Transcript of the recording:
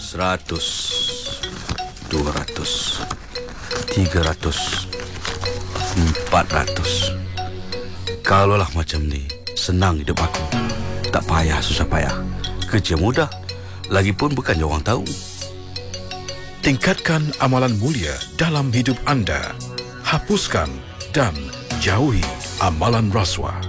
100, 200, 300, 400. Kalaulah macam ni, senang hidup aku. Tak payah susah payah. Kerja mudah. Lagipun bukannya orang tahu. Tingkatkan amalan mulia dalam hidup anda. Hapuskan dan jauhi amalan rasuah.